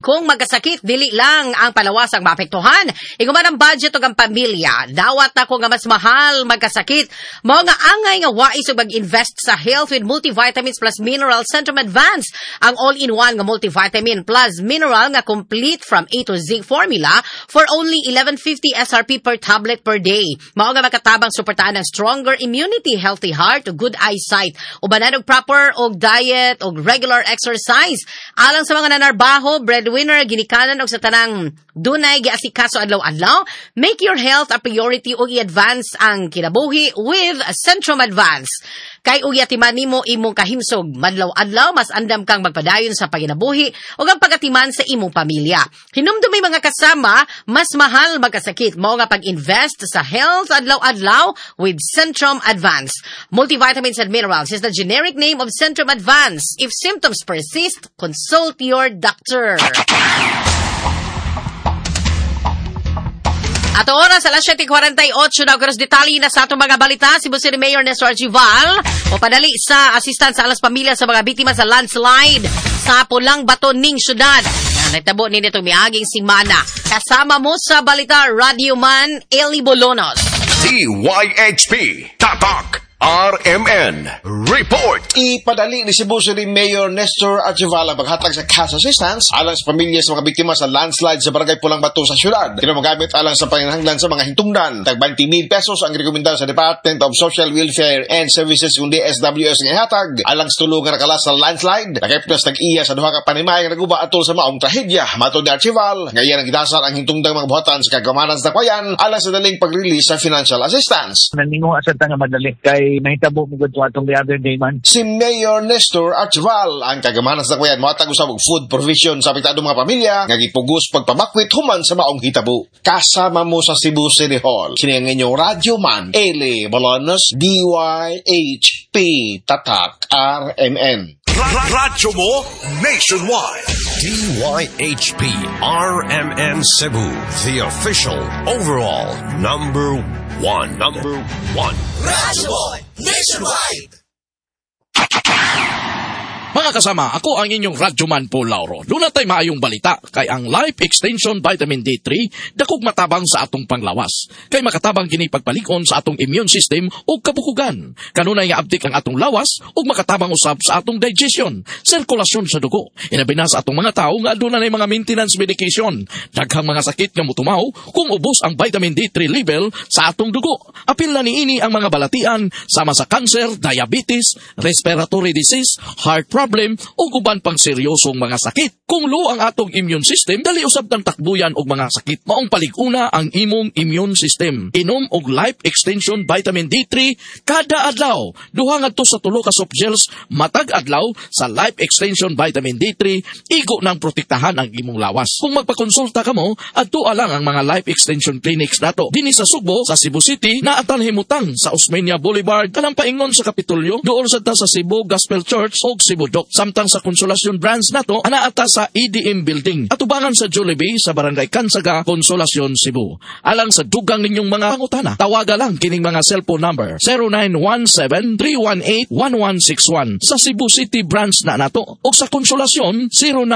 kung magkasakit, dili lang ang palawas ang maapektuhan. Iguman ang budget o ang pamilya. Dawat na kung mas mahal magkasakit. Mao nga angay nga wais ug mag-invest sa health with multivitamins plus mineral Centrum Advance. Ang all-in-one nga multivitamin plus mineral nga complete from A to Z formula for only 11.50 SRP per tablet per day. Mao nga makatabang suportahan ng stronger immunity, healthy heart, good eyesight, ubanan og proper og diet og regular exercise. Alang sa mga nanarbaho, breadwinner, ginikanan og sa tanang dunay giasikaso adlaw-adlaw, make your health a priority og i-advance ang kinabuhi with Centrum Advance. Kay ug yatiman nimo imong kahimsog madlaw-adlaw, mas andam kang magpadayon sa paginabuhi ug ang pagatiman sa imong pamilya. Hinumdumi mga kasama, mas mahal magkasakit. Mao nga pag-invest sa health adlaw-adlaw with Centrum Advance. Multivitamins and minerals is the generic name of Centrum Advance. If symptoms persist, consult your doctor. At oras, alas 7:48 na oras detalye na sa atong mga balita. Si City Mayor Nestor Archival o padali sa assistance sa alas pamilya sa mga biktima sa landslide sa Pulang Bato ning syudad. Nagtabo ni nito miaging simana. Kasama mo sa balita, Radio Man Eli Bolonos. DYHP Tatak RMN Report. Ipadali ni Cebu City Mayor Nestor Archival ang paghatag sa cash assistance alang sa pamilya sa mga biktima sa landslide sa Barangay Pulang Bato sa syudad. Kinamagamit alang sa panginahanglan sa mga hintungdan. Tag 20,000 pesos ang rekomendado sa Department of Social Welfare and Services kundi SWS nga ihatag alang sa tulungan nakalas sa landslide. Nakipnas nag-iya sa duha ka panimay nga naguba atol sa maong trahedya. Matod ni Archival, ngayon ang gidasal ang hintungdang mga buhatan sa kagamanan sa dakwayan alang sa daling pag-release sa financial assistance. Naningo asad nga madali kay mahitabo mo gud atong the other day man. Si Mayor Nestor Archival ang kagamanan sa dakwayan mohatag usab og food provision sa apektadong mga pamilya nga gipugos pagpamakwit human sa maong hitabo. Kasama mo sa Cebu City Hall kini ang inyong Radio Man Eli Bolonos, DYHP Tatak RMN. Radyo mo nationwide. DYHP RMN Cebu, the official overall number one. Radyo nationwide. Mga kasama, ako ang inyong Radyoman Paul Lauro. Doon tayo maayong balita kay ang Life Extension Vitamin D3 dakog matabang sa atong panglawas. Kay makatabang kini pagpalikon sa atong immune system o kabukugan. Kanunay nga abdik ang atong lawas o makatabang usab sa atong digestion, sirkulasyon sa dugo. Inabi na sa atong mga tao nga aduna nay mga maintenance medication. Daghang mga sakit nga motumaw kung ubos ang vitamin D3 level sa atong dugo. Apil na niini ang mga balatian sama sa cancer, diabetes, respiratory disease, heart problem o uban pang seryosong mga sakit. Kung low ang atong immune system, dali usab tang takbuyan og mga sakit. Maong palig-una ang imong immune system. Inom og Life Extension Vitamin D3 kada adlaw. Duha ngadto sa 3 ka soft gels matag adlaw sa Life Extension Vitamin D3, igo nang protektahan ang imong lawas. Kung magpakonsulta kamo, adto lang ang mga Life Extension clinics nato. Dinhi sa Subo, sa Cebu City, naatan himutang sa Osmeña Boulevard, kanang paingon sa Kapitolyo, doon sa Cebu Gospel Church o Cebu Doc. Samtang sa Consolacion branch nato, anaata sa EDM Building. Atubangan sa Jollibee sa Barangay Kansaga, Consolacion, Cebu. Alang sa dugang ninyong mga pangutana, tawaga lang kining mga cellphone number 0917-318-1161 sa Cebu City branch na nato o sa Consolacion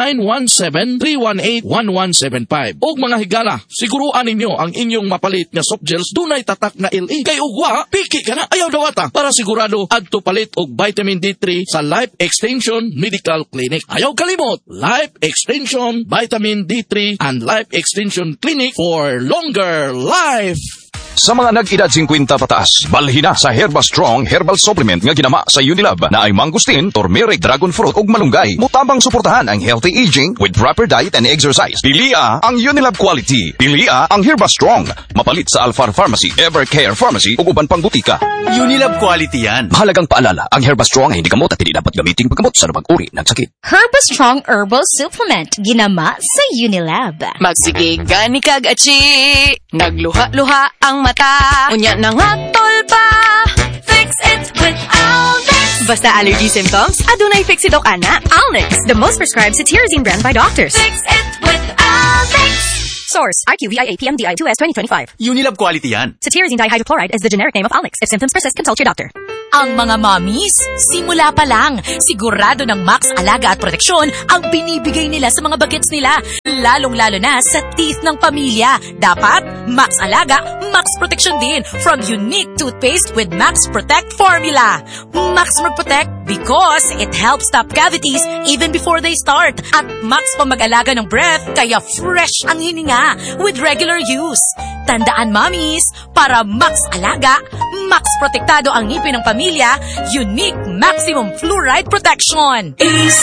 0917-318-1175. Og mga higala, siguruan ninyo ang inyong mapalit nga soft gels dunay tatak na LE. Kay ugwa, piki ka na ayaw dawata para sigurado adto palit og vitamin D3 sa Life Extension Medical Clinic. Ayaw kalimot, Life Extension Vitamin D3 and Life Extension Clinic for longer life. Sa mga nag-edad 50 pataas, balhin na sa Herba Strong Herbal Supplement nga ginama sa Unilab na ay mangustin, turmeric, dragon fruit ug malunggay. Mutabang suportahan ang healthy aging with proper diet and exercise. Pilia ang Unilab quality. Pilia ang Herba Strong. Mapalit sa Alphar Pharmacy, Evercare Pharmacy ug uban pang butika. Unilab quality yan. Mahalagang paalala, ang Herba Strong ay hindi gamot at hindi dapat gamitin paggamot sa anumang uri ng sakit. Herba Strong Herbal Supplement ginama sa Unilab. Magsige gani kag achi, nagluha-luha ang mata. Unya na nga tolpa. Fix it with Alnex. Basta allergy symptoms, adunay fix it ana. Alnex, the most prescribed cetirizine brand by doctors. Fix it with Alnex. Source, IQVIA PMDI 2S 2025. Unilab quality yan. Cetirizine dihydrochloride is the generic name of Alex. If symptoms persist, consult your doctor. Ang mga mommies, simula pa lang, sigurado ng Max Alaga at Proteksyon ang binibigay nila sa mga bagets nila. Lalong-lalo na sa teeth ng pamilya. Dapat, Max Alaga, Max Protection din from unique toothpaste with Max Protect formula. Max Protect because it helps stop cavities even before they start. At Max pa mag-alaga ng breath, kaya fresh ang hininga with regular use. Tandaan, mommies, para Max Alaga, Max Protektado ang ngipin ng pamilya, unique maximum fluoride protection.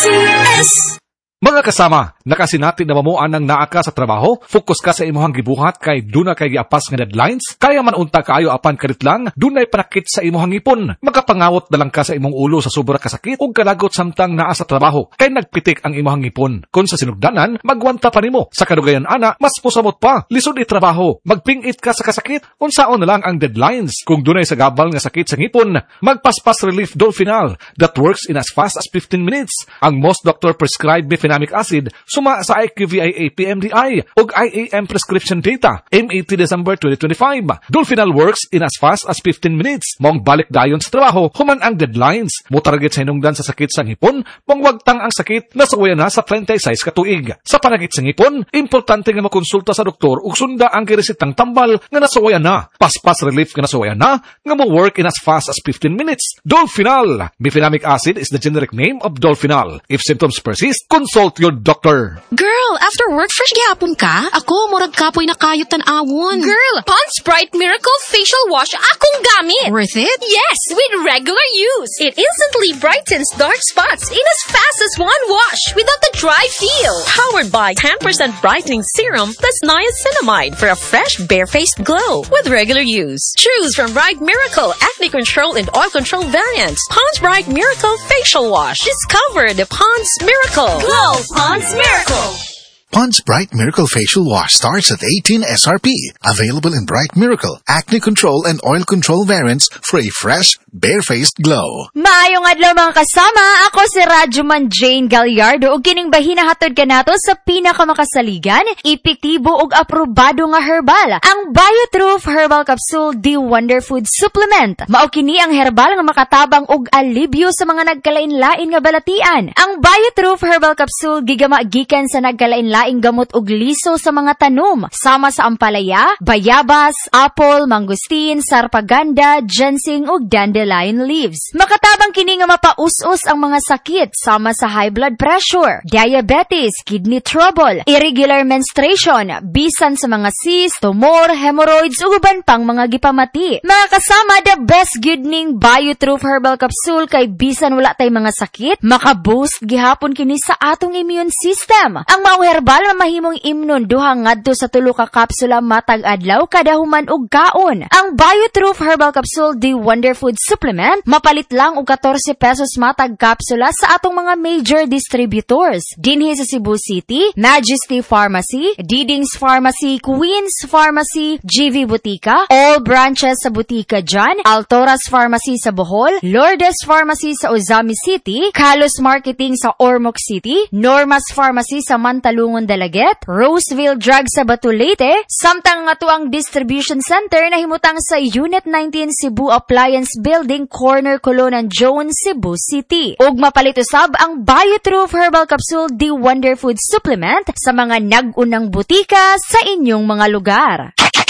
ACS! Mga kasama, nakasinati na mamuan ng naa ka sa trabaho, focus ka sa imuhang gibuhat kay duna kay giapas nga deadlines, kaya man unta kaayo apan karit lang, dunay panakit sa imuhang ipon. Magkapangawot na lang ka sa imong ulo sa sobra kasakit ug kalagot samtang naa sa trabaho, kay nagpitik ang imuhang ipon. Kung sa sinugdanan, magwanta pa nimo. Sa kadugayan ana, mas pusamot pa, lisod itrabaho, magpingit ka sa kasakit, unsaon na lang ang deadlines. Kung dunay sa gabal nga sakit sa ngipon, magpaspas relief Dolphinal that works in as fast as 15 minutes. Ang most doctor prescribed mefenamic acid suma sa IQVIA PMDI ug IAM prescription data M80 December 2025. Dolphinal works in as fast as 15 minutes. Mong balik dayon sa trabaho human ang deadlines. Mo target sa hinungdan sa sakit sa ngipon, mong wagtang ang sakit nasawayan na sa 36 ka tuig. Sa panagit sa ngipon, importante nga makonsulta sa doktor ug sunda ang giresitang tambal nga nasawayan na. Paspas relief nga nasawayan na nga mo work in as fast as 15 minutes. Dolphinal. Mefenamic acid is the generic name of Dolphinal. If symptoms persist, consult your doctor. Girl, after work, fresh gihapon ka? Ako, murag kapoy na kayot tan-awon. Girl, Pond's Bright Miracle Facial Wash akong gamit. Worth it? Yes, with regular use. It instantly brightens dark spots in as fast as one wash without the dry feel. Powered by 10% brightening serum plus niacinamide for a fresh, bare-faced glow with regular use. Choose from Bright Miracle Acne Control and Oil Control variants. Pond's Bright Miracle Facial Wash. Discover the Pond's Miracle. Glow Pond's Miracle. Pond's Bright Miracle Facial Wash starts at 18 SRP. Available in Bright Miracle, Acne Control, and Oil Control variants for a fresh, bare-faced glow. Maayong adlaw mga kasama, ako si Radyoman Jane Gallardo ug kining bahina hatod kanato sa pinakamakasaligan, epektibo ug aprobado nga herbal, ang Biotroof Herbal Capsule The Wonder Food Supplement. Mao kini ang herbal nga makatabang ug alibyo sa mga nagkalain-lain nga balatian. Ang Biotroof Herbal Capsule gigama gikan sa nagkalain-laing gamot ug liso sa mga tanom, sama sa ampalaya, bayabas, apple, mangustin, sarpaganda, ginseng ug dandelion leaves. Makatabang kini nga mapaus-us ang mga sakit sama sa high blood pressure, diabetes, kidney trouble, irregular menstruation, bisan sa mga cyst, tumor, hemorrhoids ug uban pang mga gipamati. Mga kasama, the best good ning Biotroof Herbal Capsule kay bisan wala tay mga sakit, maka-boost gihapon kini sa atong immune system. Ang mao herbal mahimong imnon duha ngadto sa 3 ka kapsula matag adlaw kada human ug kaon. Ang Biotroof Herbal Capsule The Wonder Food Supplement mapalit lang og 14 pesos matag kapsula sa atong mga major distributors dinhi sa Cebu City, Majesty Pharmacy, Diding's Pharmacy, Queen's Pharmacy, GV Butika, all branches sa Butika John, Altoras Pharmacy sa Bohol, Lourdes Pharmacy sa Ozami City, Kalos Marketing sa Ormoc City, Normas Pharmacy sa Mantalungon Dalaget, Roseville Drug sa Batulete, samtang nga tuang distribution center na himutang sa Unit 19 Cebu Appliance Building, Corner Colonan Jones, Cebu City. Ug mapalit usab ang Biotroof Herbal Capsule The Wonder Food Supplement sa mga nag-unang butika sa inyong mga lugar.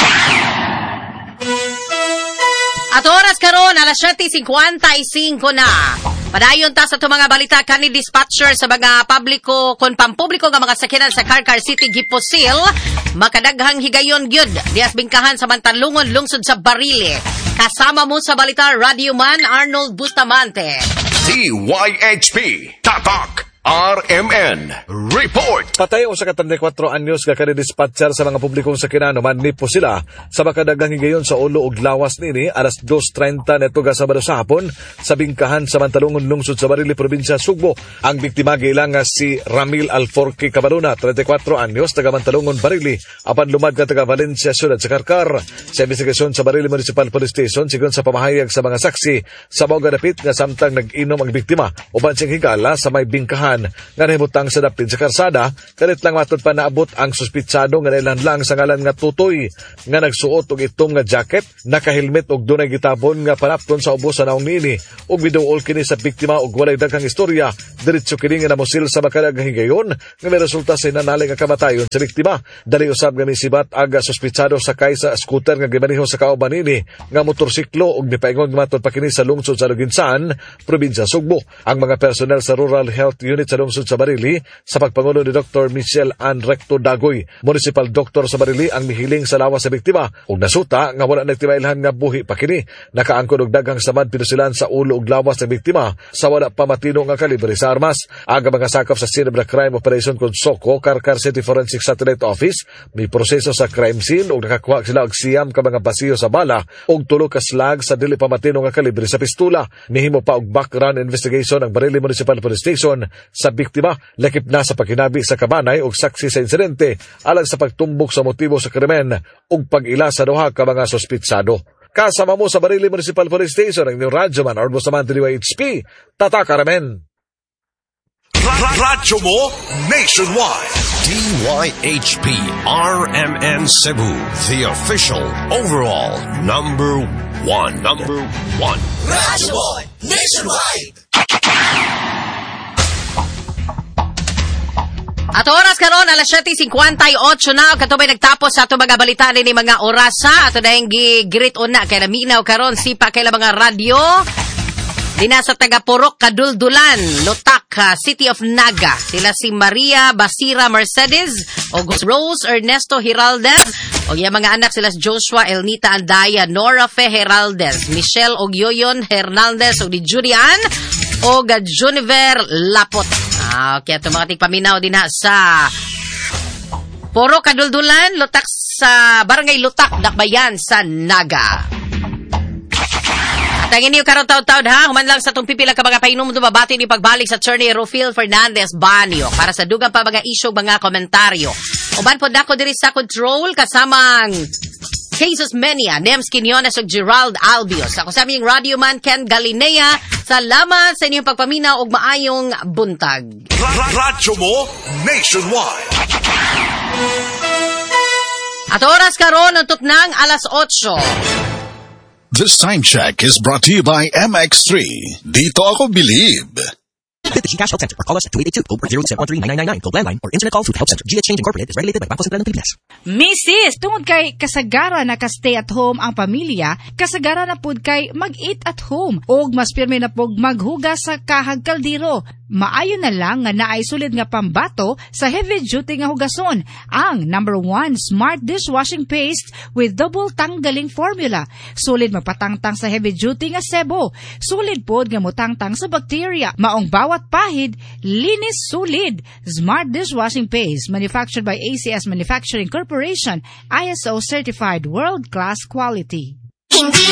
At oras karon alas 7:55 na. Padayon ta sa mga balita kani dispatcher sa mga publiko kon pampubliko nga mga sakyanan sa Carcar City Giposil, makadaghang higayon gyud dias bingkahan sa Mantalungon lungsod sa Barile. Kasama mo sa balita Radyoman Arnold Bustamante. DYHP Tatak RMN Report. Patay o sa 34 anyos nga kani-dispatcher sa mga publikong sakyanan manlipo sila sa makadaghang higayon sa ulo ug lawas nini alas 2:30 neto ga Sabado sa hapon sa bingkahan sa Mantalungon lungsod sa Barile probinsya Sugbo. Ang biktima gilang nga si Ramil Alforque Cabarona, 34 anyos, taga Mantalungon, Barile, apan lumad ka taga Valencia Ciudad sa Carcar. Sa investigasyon sa Barile Municipal Police Station sigon sa pamahayag sa mga saksi sa mga dapit nga samtang nag-inom ang biktima uban siyang higala sa may bingkahan tindahan nga nahimutang sa dapit sa karsada, kanit lang matod pa naabot ang suspitsado nga nailan lang sa ngalan nga Tutoy nga nagsuot og itom nga jacket, nakahilmet og dunay gitabon nga panapton sa ubos sa naong niini ug biduol kini sa biktima og walay daghang istorya. Diretso kini nga namusil sa makadag higayon nga may resulta sa nanalig nga kamatayon sa biktima. Dali usab nga misibat aga suspitsado sakay sa scooter nga gimaniho sa kauban niini nga motorsiklo ug nipaingon matod pa kini sa lungsod sa Luginsan, probinsya Sugbo. Ang mga personel sa Rural Health Unit sa lungsod sa Barili sa pagpangulo ni Dr. Michelle Ann Recto Dagoy, Municipal Doctor sa Barili, ang mihiling sa lawas sa biktima ug nasuta nga wala nagtimailhan nga buhi pa kini. Nakaangkon og daghang samad pinusilan sa ulo ug lawas sa biktima sa wala pa matino nga kalibre sa armas. Aga mga sakop sa Scene of the Crime Operation kung SOCO, Karkar City Forensic Satellite Office, may proseso sa crime scene ug nakakuha sila og siyam ka mga basiyo sa bala ug tulo ka slag sa dili pa matino nga kalibre sa pistola. Mihimo pa og background investigation ang Barili Municipal Police Station sa biktima, lakip na sa pagkinabi sa kabanay ug saksi sa insidente alang sa pagtumbok sa motibo sa krimen ug pag-ila sa duha ka mga suspitsado. Kasama mo sa Barili Municipal Police Station ang inyong radyoman or Busaman DYHP, Tatak Aramen. Radyo mo nationwide. DYHP RMN Cebu, the official overall number one. Radyo mo nationwide. At oras karon alas 7:58 na katubay nagtapos sa ato mga balita ni mga orasa ato dayang gigreet una kay naminaw karon sipa kay mga radyo dina sa taga Purok Kaduldulan, Lutak, City of Naga. Sila si Maria Basira Mercedes o Rose Ernesto Heraldez o yung mga anak sila si Joshua Elnita Andaya, Nora Fe Heraldez, Michelle Ogyoyon Hernandez o di Julian o Juniver Lapot. Okay, ito mga tigpaminaw din sa Purok Kaduldulan, Lutak sa Barangay Lutak, Dakbayan sa Naga. Tangin niyo karon taud-taud ha, human lang sa itong pipila ka mga painom dumabati ni pagbalik sa Attorney Rufil Fernandez Banyo para sa dugang pa mga isyu, mga komentaryo. Uban po dako diri sa control kasamang Jesus Menia, Nems Quinones ug Gerald Albios. Ako sa aming Radio Man Ken Galinea. Salamat sa inyong pagpaminaw ug maayong buntag. Radyo mo nationwide. At oras karon untop nang alas 8. This time check is brought to you by MX3. Dito ako believe. Visit the GCash Help Center or call us at 282-007-13999. Call landline or internet call through the Help Center. G-Exchange Incorporated is regulated by Bangko Sentral ng Pilipinas. Mrs. Tungod kay kasagara na ka-stay at home ang pamilya, kasagara na pud kay mag-eat at home o mas pirmi na pud maghugas sa kahag kaldero. Maayo na lang nga naay sulid nga pambato sa heavy duty nga hugason, ang number 1 Smart Dishwashing Paste with double tanggaling formula. Sulid magpatangtang sa heavy duty nga sebo. Sulid pod nga motangtang sa bacteria. Maong bawat pahid, linis sulid. Smart Dishwashing Paste, manufactured by ACS Manufacturing Corporation, ISO certified world-class quality.